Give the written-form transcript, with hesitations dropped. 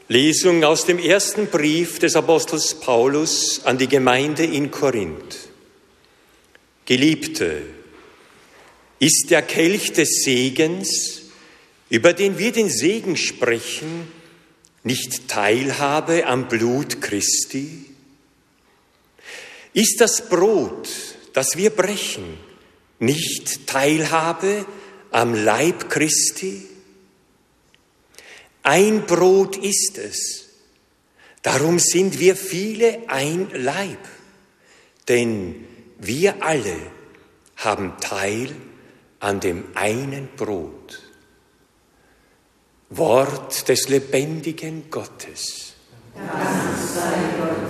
Lesung aus dem ersten Brief des Apostels Paulus an die Gemeinde in Korinth. Geliebte, ist der Kelch des Segens, über den wir den Segen sprechen, nicht Teilhabe am Blut Christi? Ist das Brot, das wir brechen, nicht Teilhabe am Leib Christi? Ein Brot ist es, darum sind wir viele ein Leib, denn wir alle haben Teil an dem einen Brot. Wort des lebendigen Gottes. Dank sei Gott.